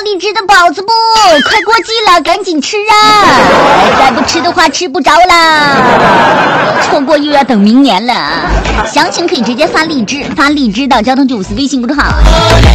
荔枝的包子不？快过季了，赶紧吃啊！再不吃的话吃不着啦，错过又要等明年了。详情可以直接发荔枝到交通95微信公众号。